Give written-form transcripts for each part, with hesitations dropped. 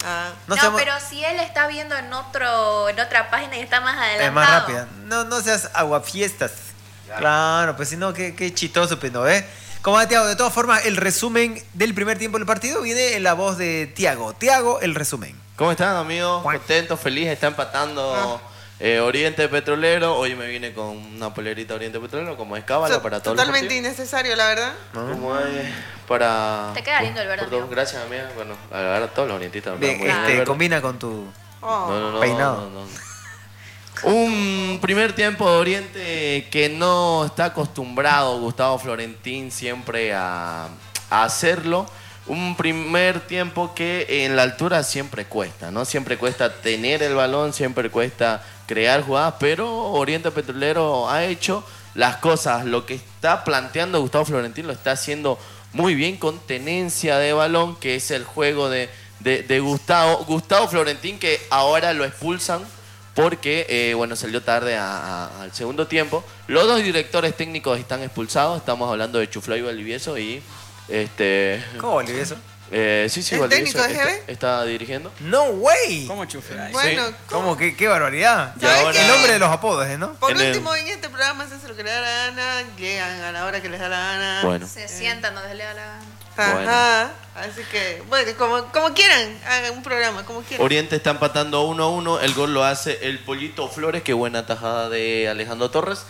No, pero si él está viendo en otra página y está más adelantado. Es más rápida. No seas aguafiestas. Claro, pues si no, qué chistoso, pues no, ¿eh? Como va, Tiago, de todas formas, el resumen del primer tiempo del partido viene en la voz de Tiago. Tiago, el resumen. ¿Cómo están, amigos? Contento, feliz, está empatando Oriente Petrolero. Hoy me vine con una polerita Oriente Petrolero, como es cábala para todos los partidos. Totalmente innecesario, la verdad. Como es para... Te queda lindo el verde, amigo. Gracias, amiga. Bueno, la verdad, todos los orientistas. Combina con tu peinado. No. Un primer tiempo de Oriente que no está acostumbrado Gustavo Florentín siempre a hacerlo. Un primer tiempo que en la altura siempre cuesta, ¿no? Siempre cuesta tener el balón, siempre cuesta crear jugadas, pero Oriente Petrolero ha hecho las cosas. Lo que está planteando Gustavo Florentín lo está haciendo muy bien con tenencia de balón, que es el juego de Gustavo Florentín, que ahora lo expulsan porque salió tarde al segundo tiempo. Los dos directores técnicos están expulsados. Estamos hablando de Chuflay Valdivieso y ¿Cómo Valdivieso? Sí, ¿El Valdivieso técnico de GB? está dirigiendo. No way. ¿Cómo Chuflay? Bueno, Sí. ¿Cómo? ¿Qué barbaridad? Ahora, el hombre de los apodos, ¿no? Por último, en este programa se hace lo que le da la gana, llegan a la hora que les da la gana. Bueno. Se sientan donde le da la gana. Ajá. Así que, bueno, como quieran, hagan un programa, como quieran. Oriente está empatando 1-1. El gol lo hace el Pollito Flores. Qué buena tajada de Alejandro Torres.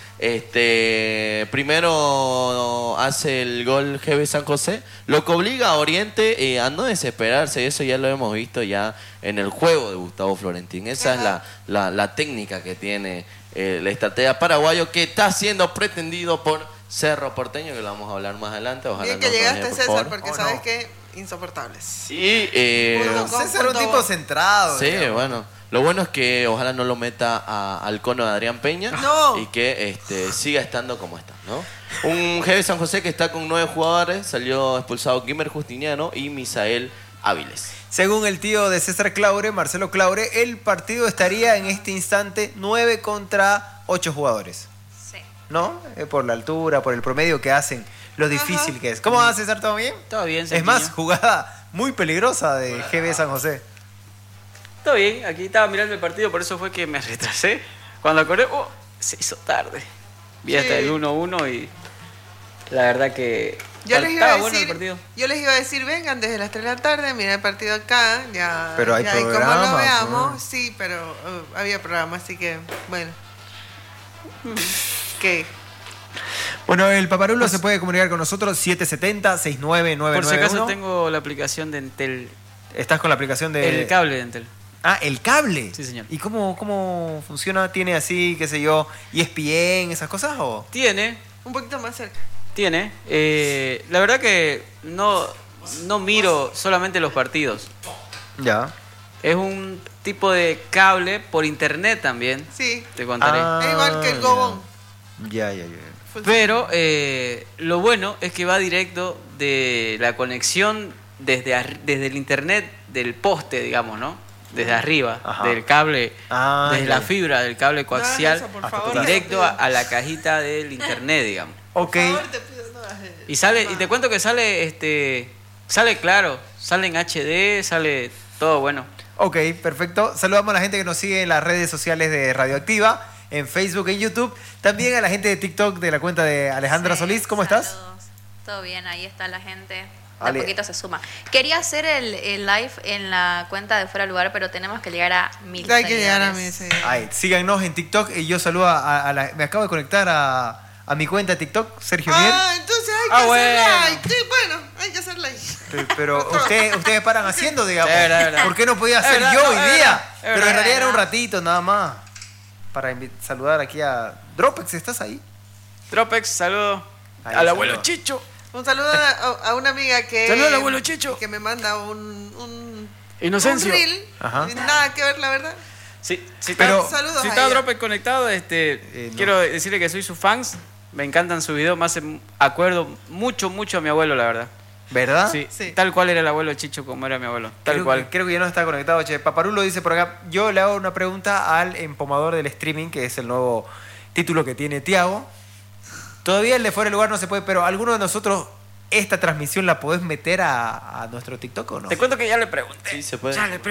Primero hace el gol GB San José, lo que obliga a Oriente a no desesperarse. Eso ya lo hemos visto ya en el juego de Gustavo Florentín. Esa es la técnica que tiene el estratega paraguayo, que está siendo pretendido por Cerro Porteño, que lo vamos a hablar más adelante. Ojalá Bien que no llegaste, por César, favor. porque sabes que insoportables. Y César es un tipo centrado. sí, digamos. bueno. Lo bueno es que ojalá no lo meta al cono de Adrián Peña. No. Y que siga estando como está, ¿no? Un GB San José que está con 9 jugadores. Salió expulsado Guimer Justiniano y Misael Áviles. Según el tío de César Claure, Marcelo Claure, el partido estaría en este instante 9 contra 8 jugadores. Sí. ¿No? Por la altura, por el promedio que hacen, lo difícil que es. ¿Cómo va, César? ¿Todo bien? Todo bien, Es más, jugada muy peligrosa de GB San José. Todo bien, aquí estaba mirando el partido, por eso fue que me retrasé. Cuando acordé, se hizo tarde. Vi hasta el 1-1 y la verdad que estaba bueno el partido. Yo les iba a decir, vengan desde las 3 de la tarde, miren el partido acá, ya. Pero hay ya, y como programa, lo veamos, pues. sí, pero había programa, así que, bueno. ¿Qué? Bueno, el Paparulo se puede comunicar con nosotros 770-69991. Por si acaso tengo la aplicación de Entel. ¿Estás con la aplicación de...? El cable de Entel. Ah, ¿el cable? Sí, señor. ¿Y cómo funciona? ¿Tiene así, qué sé yo, ESPN, esas cosas o...? Tiene. Un poquito más cerca. Tiene. La verdad que no miro solamente los partidos. Ya. Es un tipo de cable por internet también. Sí. Te contaré. Es igual que el Gobón. Ya. Pero lo bueno es que va directo de la conexión desde el internet del poste, digamos, ¿no? Desde arriba, del cable, desde la fibra del cable coaxial, eso, por favor, directo a la cajita del internet, digamos. Ok. Por favor, te pido, no hagas eso. Y sale, y te cuento que sale claro, sale en HD, sale todo bueno. Ok, perfecto. Saludamos a la gente que nos sigue en las redes sociales de Radioactiva, en Facebook, en YouTube. También a la gente de TikTok de la cuenta de Alejandra Solís. ¿Cómo estás? Saludos. Todo bien, ahí está la gente. De Ale. a poquito se suma. Quería hacer el live en la cuenta de Fuera de Lugar, pero tenemos que llegar a 1000 Hay que llegar a seguidores. mí, sí. Ay, síganos en TikTok y yo saludo me acabo de conectar a mi cuenta de TikTok, Sergio Miel. Entonces hay que hacer bueno. like. Sí, bueno, hay que hacer like. Pero ustedes paran haciendo, digamos. Es verdad. ¿Por qué no podía Es hacer verdad, yo no, hoy es día? verdad, es Pero verdad, en realidad es era un verdad. ratito nada más. Para saludar aquí a Dropex, ¿estás ahí? Tropex, saludo Ahí, al abuelo saludo. Chicho. Un saludo a una amiga que... Saludo al abuelo Chicho. Que me manda un Inocencio. reel. Ajá. Nada que ver, la verdad. Sí, Pero- Saludos si a está ella. Dropex conectado, no. quiero decirle que soy su fans. Me encantan sus videos, me hacen acuerdo mucho a mi abuelo, la verdad. ¿Verdad? Sí, Sí. tal cual era el abuelo Chicho como era mi abuelo. Tal Creo, cual. creo que ya no está conectado, che. Paparulo dice por acá, yo le hago una pregunta al empomador del streaming, que es el nuevo título que tiene Tiago. Todavía el de Fuera de Lugar no se puede, pero ¿alguno de nosotros esta transmisión la podés meter a nuestro TikTok o no? Te cuento que ya le pregunté. Sí, se puede. Ya le